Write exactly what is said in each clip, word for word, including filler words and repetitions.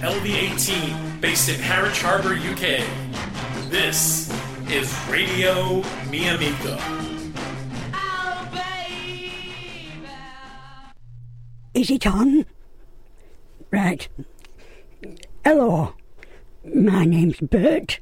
L V eighteen, based in Harwich Harbour, U K. This is Radio Miamico. Oh, baby. Is it on? Right. Hello. My name's Bert.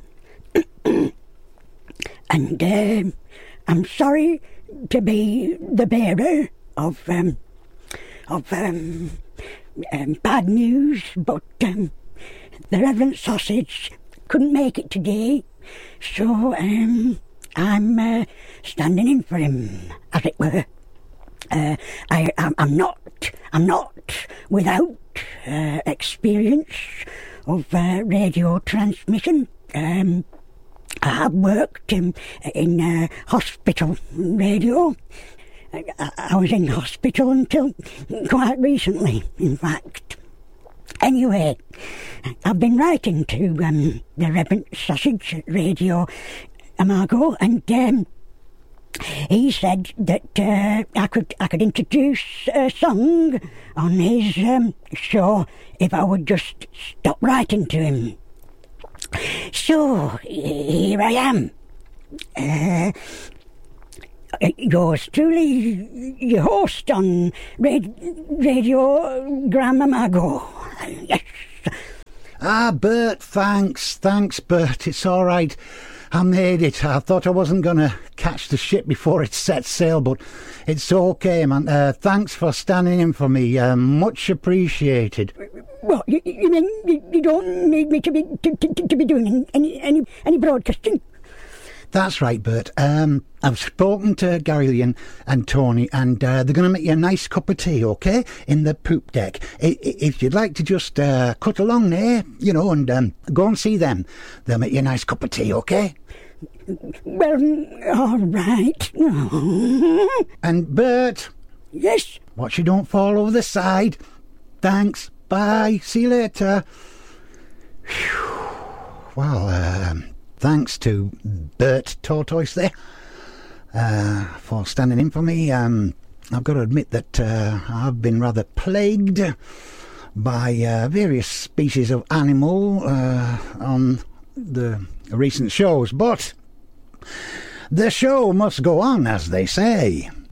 And um, I'm sorry to be the bearer of um, of um, um, bad news, but um, the Reverend Sausage couldn't make it today, so um, I'm uh, standing in for him, as it were. Uh, I, I'm, I'm not, I'm not without uh, experience of uh, radio transmission. Um, I have worked in, in uh, hospital radio. I, I was in hospital until quite recently, in fact. Anyway, I've been writing to um, the Reverend Sausage Radio Imago, and um, he said that uh, I could I could introduce a song on his um, show if I would just stop writing to him. So, here I am. Uh, yours truly, your host on Rad- Radio Graham Imago. Yes. Ah, Bert, thanks, thanks, Bert. It's all right. I made it. I thought I wasn't going to catch the ship before it set sail, but it's okay, man. Uh, thanks for standing in for me. Uh, much appreciated. What, you, you mean you, you don't need me to be to, to, to be doing any any any broadcasting? That's right, Bert. Um, I've spoken to Gary and, and Tony, and uh, they're going to make you a nice cup of tea, OK, in the poop deck. I, if you'd like to just uh, cut along there, you know, and um, go and see them, they'll make you a nice cup of tea, OK? Well, all right. And Bert. Yes? Watch you don't fall over the side. Thanks. Bye. See you later. Whew. Well, um... thanks to Bert Tortoise there uh, for standing in for me. Um, I've got to admit that uh, I've been rather plagued by uh, various species of animal uh, on the recent shows, but the show must go on, as they say.